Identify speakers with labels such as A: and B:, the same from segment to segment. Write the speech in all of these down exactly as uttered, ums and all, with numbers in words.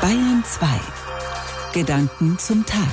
A: Bayern zwei. Gedanken zum Tag.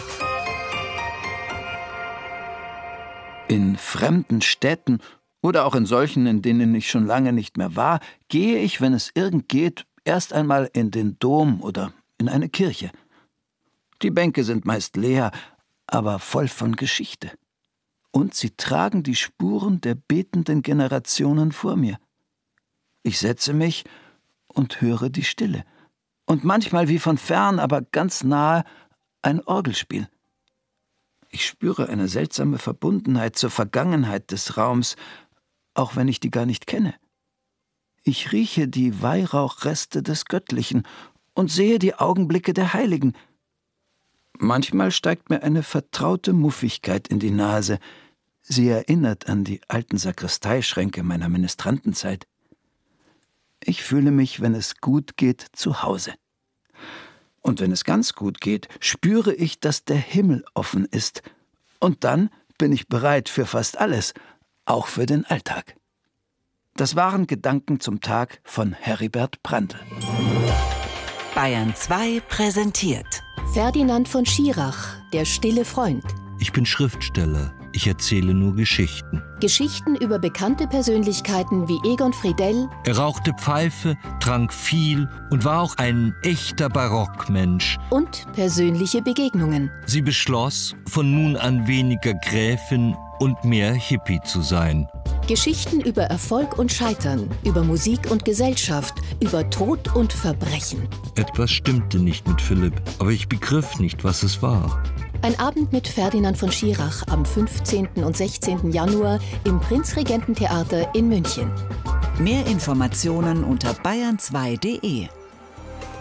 B: In fremden Städten oder auch in solchen, in denen ich schon lange nicht mehr war, gehe ich, wenn es irgend geht, erst einmal in den Dom oder in eine Kirche. Die Bänke sind meist leer, aber voll von Geschichte. Und sie tragen die Spuren der betenden Generationen vor mir. Ich setze mich und höre die Stille. Und manchmal wie von fern, aber ganz nahe, ein Orgelspiel. Ich spüre eine seltsame Verbundenheit zur Vergangenheit des Raums, auch wenn ich die gar nicht kenne. Ich rieche die Weihrauchreste des Göttlichen und sehe die Augenblicke der Heiligen. Manchmal steigt mir eine vertraute Muffigkeit in die Nase. Sie erinnert an die alten Sakristeischränke meiner Ministrantenzeit. Ich fühle mich, wenn es gut geht, zu Hause. Und wenn es ganz gut geht, spüre ich, dass der Himmel offen ist. Und dann bin ich bereit für fast alles, auch für den Alltag. Das waren Gedanken zum Tag von Heribert Prantl.
A: Bayern zwei präsentiert
C: Ferdinand von Schirach, der stille Freund.
D: Ich bin Schriftsteller. Ich erzähle nur Geschichten.
C: Geschichten über bekannte Persönlichkeiten wie Egon Friedell.
D: Er rauchte Pfeife, trank viel und war auch ein echter Barockmensch.
C: Und persönliche Begegnungen.
D: Sie beschloss, von nun an weniger Gräfin und mehr Hippie zu sein.
C: Geschichten über Erfolg und Scheitern, über Musik und Gesellschaft, über Tod und Verbrechen.
D: Etwas stimmte nicht mit Philipp, aber ich begriff nicht, was es war.
C: Ein Abend mit Ferdinand von Schirach am fünfzehnten und sechzehnten Januar im Prinzregententheater in München.
A: Mehr Informationen unter bayern zwei punkt de.